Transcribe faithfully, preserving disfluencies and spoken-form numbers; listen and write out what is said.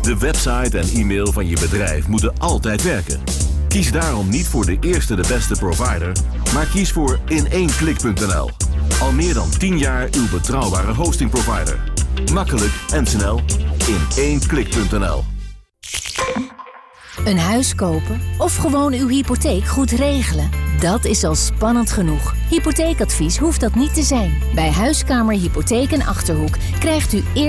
De website en e-mail van je bedrijf moeten altijd werken. Kies daarom niet voor de eerste de beste provider, maar kies voor in één klik punt n l. Al meer dan tien jaar uw betrouwbare hostingprovider. Makkelijk en snel in één klik punt n l. Een huis kopen of gewoon uw hypotheek goed regelen? Dat is al spannend genoeg. Hypotheekadvies hoeft dat niet te zijn. Bij Huiskamer Hypotheek en Achterhoek krijgt u eerst